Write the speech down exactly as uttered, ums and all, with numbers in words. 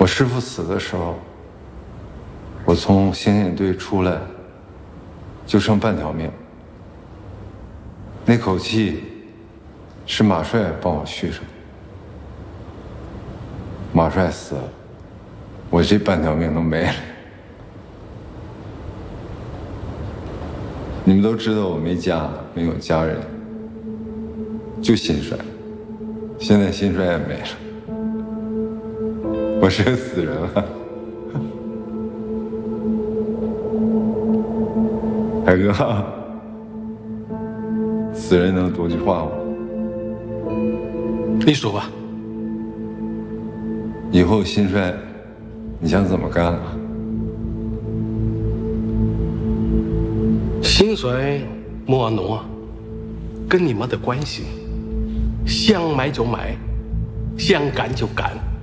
我师父死的时候，我从刑警队出来，就剩半条命。那口气是马帅帮我续上。马帅死了，我这半条命都没了。你们都知道我没家，没有家人，就心衰。现在心衰也没了，我是个死人了。海哥，死人能多句话吗？ 你说吧。 以后心衰，你想怎么干啊？ 心衰莫挪，跟你没得关系，想买就买，想干就干。